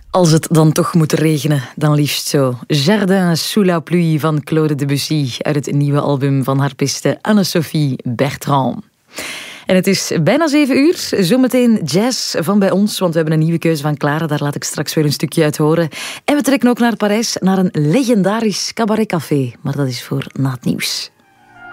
Als het dan toch moet regenen, dan liefst zo. Jardin sous la pluie van Claude Debussy uit het nieuwe album van harpiste Anne-Sophie Bertrand. En het is bijna 7 uur. Zometeen jazz van bij ons, want we hebben een nieuwe keuze van Clara. Daar laat ik straks weer een stukje uit horen. En we trekken ook naar Parijs, naar een legendarisch cabaretcafé. Maar dat is voor na het nieuws.